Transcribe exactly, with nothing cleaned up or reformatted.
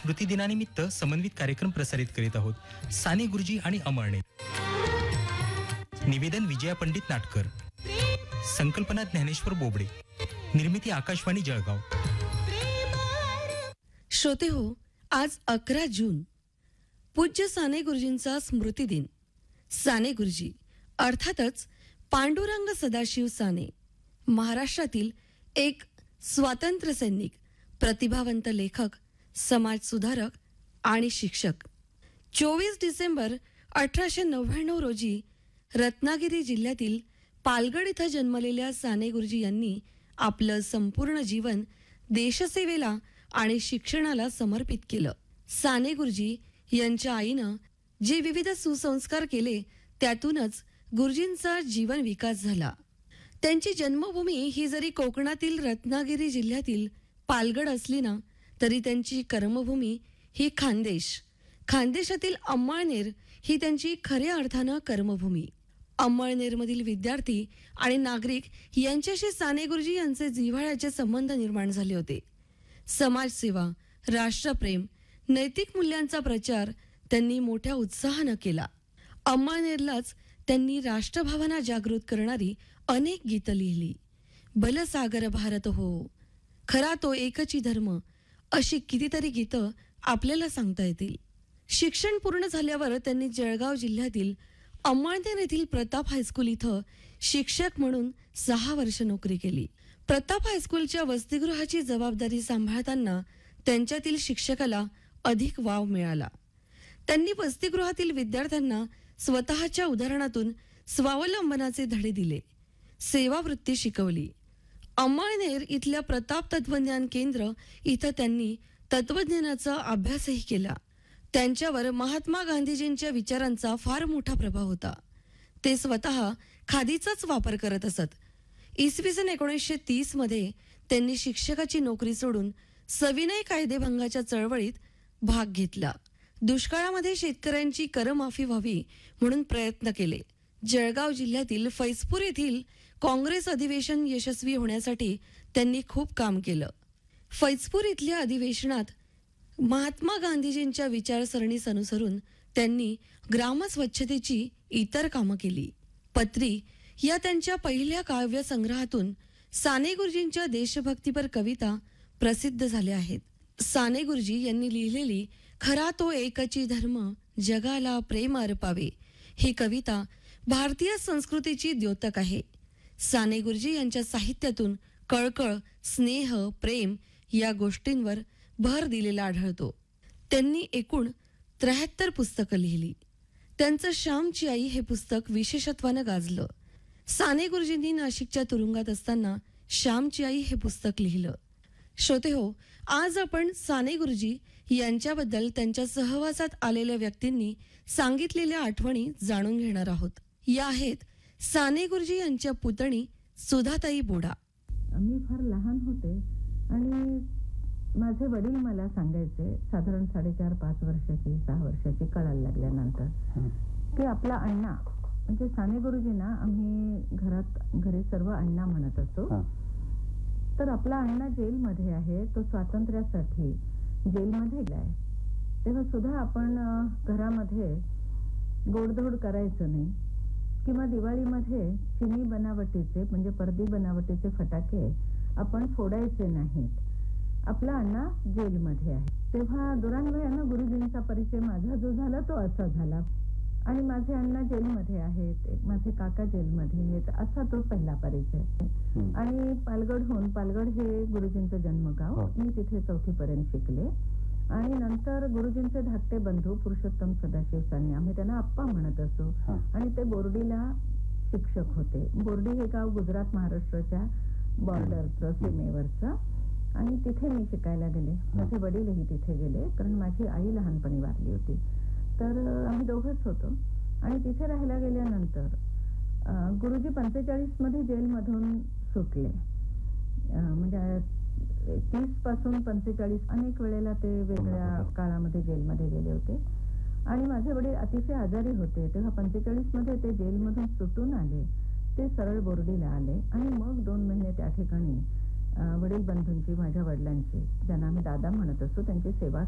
स्मृतिदिनानिमित्त समन्वित कार्यक्रम प्रसारित करीत आहोत. साने गुरुजी आणि अमळनेर. निवेदन विजया पंडित नाटकर. संकल्पना ज्ञानेश्वर बोबडे. निर्मिती आकाशवाणी जळगाव. श्रोते हो, आज अकरा जून पूज्य साने गुरुजींचा स्मृती दिन. साने गुरुजी अर्थातच पांडुरंग सदाशिव साने महाराष्ट्रातील एक स्वातंत्र्य सैनिक, प्रतिभावंत लेखक, समाजसुधारक आणि शिक्षक. चोवीस डिसेंबर अठराशे नव्याण्णव रोजी रत्नागिरी जिल्ह्यातील पालगड इथं जन्मलेल्या साने गुरुजी यांनी आपलं संपूर्ण जीवन देशसेवेला आणि शिक्षणाला समर्पित केलं. साने गुरुजी यांच्या आईनं जे विविध सुसंस्कार केले त्यातूनच गुरुजींचा जीवन विकास झाला. त्यांची जन्मभूमी ही जरी कोकणातील रत्नागिरी जिल्ह्यातील पालगड असली ना, तरी त्यांची कर्मभूमी ही खानदेश खानदेशातील अंमळनेर ही त्यांची खऱ्या अर्थानं कर्मभूमी. अंमळनेरमधील विद्यार्थी आणि नागरिक यांच्याशी साने गुरुजी यांचे जिव्हाळ्याचे संबंध निर्माण झाले होते. समाजसेवा, राष्ट्रप्रेम, नैतिक मूल्यांचा प्रचार त्यांनी मोठ्या उत्साहानं केला. अंमळनेरलाच त्यांनी राष्ट्रभावना जागृत करणारी अनेक गीतं लिहिली. भलसागर भारत हो, खरा तो एकची धर्म, अशी कितीतरी गीतं आपल्याला सांगता येतील. शिक्षण पूर्ण झाल्यावर त्यांनी जळगाव जिल्ह्यातील अंमळनेर येथील प्रताप हायस्कूल इथं शिक्षक म्हणून सहा वर्ष नोकरी केली. प्रताप हायस्कूलच्या वसतिगृहाची जबाबदारी सांभाळताना त्यांच्यातील शिक्षकाला अधिक वाव मिळाला. त्यांनी वसतिगृहातील विद्यार्थ्यांना स्वतःच्या उदाहरणातून स्वावलंबनाचे धडे दिले, सेवावृत्ती शिकवली. अंमळनेर इथल्या प्रताप तत्वज्ञान केंद्र इथं त्यांनी तत्वज्ञानाचा अभ्यासही केला. त्यांच्यावर महात्मा गांधीजींच्या विचारांचा फार मोठा प्रभाव होता. ते स्वतः खादीचाच वापर करत असत. इसवी सन एकोणीसशे तीस मध्ये त्यांनी शिक्षकाची नोकरी सोडून सविनय कायदेभंगाच्या चळवळीत भाग घेतला. दुष्काळामध्ये शेतकऱ्यांची करमाफी व्हावी म्हणून प्रयत्न केले. जळगाव जिल्ह्यातील फैजपूर येथील काँग्रेस अधिवेशन यशस्वी होण्यासाठी त्यांनी खूप काम केलं. फैजपूर इथल्या अधिवेशनात महात्मा गांधीजींच्या विचारसरणीस अनुसरून त्यांनी ग्रामस्वच्छतेची इतर कामं केली. पत्री या त्यांच्या पहिल्या काव्यसंग्रहातून साने गुरुजींच्या देशभक्तीपर कविता प्रसिद्ध झाल्या आहेत. साने गुरुजी यांनी लिहिलेली खरा तो एकची धर्म, जगाला प्रेम अर्पावे ही कविता भारतीय संस्कृतीची द्योतक आहे. साने गुरुजी यांच्या साहित्यातून कळकळ, स्नेह, प्रेम या गोष्टींवर भर दिलेला आढळतो. त्यांनी एकूण त्र्याहत्तर पुस्तकं लिहिली. त्यांचं श्यामची आई हे पुस्तक विशेषत्वानं गाजलं. साने गुरुजींनी नाशिकच्या तुरुंगात असताना श्यामची आई हे पुस्तक लिहिलं. श्रोते हो, आज आपण साने गुरुजी यांच्याबद्दल त्यांच्या सहवासात आलेल्या व्यक्तींनी सांगितलेल्या आठवणी जाणून घेणार आहोत. या आहेत साने गुरुजी यांच्या पुतणी सुधाताई बोडा. मी फार लहान होते आणि माझे वडील मला सांगायचे, साधारण साडेचार पाच वर्षाची सहा वर्षाची कळायला लागल्यानंतर, की आपला अण्णा म्हणजे साने गुरुजींना आम्ही घरात घरी सर्व अण्णा म्हणत असतो. तर आपला अण्णा जेलमध्ये आहे, तो स्वातंत्र्यासाठी जेलमध्ये गेलाय. तेव्हा सुद्धा आपण घरामध्ये गोडधोड करायचं नाही किंवा दिवाळीमध्ये चिनी बनावटीचे म्हणजे परदी बनावटीचे फटाके आपण फोडायचे नाहीत. आपला अण्णा जेलमध्ये आहे. तेव्हा दुरान्वयानं गुरुजींचा परिचय माझा जो झाला तो असा झाला. आणि माझे अण्णा जेलमध्ये आहेत, माझे काका जेलमध्ये आहेत, असा तो पहिला परिचय. आणि पालगडहून, पालगड हे गुरुजींचं जन्मगाव, मी तिथे चौथीपर्यंत शिकले. आणि नंतर गुरुजींचे धाकटे बंधू पुरुषोत्तम सदाशिव साने, आम्ही त्यांना आप्पा म्हणत असो, आणि ते बोर्डीला शिक्षक होते. बोर्डी हे गाव गुजरात महाराष्ट्राच्या बॉर्डरचं, सीमेवरचं. आणि तिथे मी शिकायला गेले. माझे वडीलही तिथे गेले, कारण माझी आई लहानपणी वारली होती. तर आम्ही दोघंच होतो. आणि तिथे राहायला गेल्यानंतर गुरुजी पंचेचाळीस मध्ये जेलमधून सुटले. म्हणजे तीस पासून पंचेचाळीस अनेक वेळेला ते वेगळ्या काळामध्ये जेलमध्ये गेले होते. आणि माझे वडील अतिशय आजारी होते. तेव्हा पंचेचाळीस मध्ये ते जेलमधून सुटून आले, ते सरळ बोर्डीला आले. आणि मग दोन महिने त्या ठिकाणी वडील बंधूंची, माझ्या वडिलांची, ज्यांना आम्ही दादा म्हणत असतो, त्यांची सेवा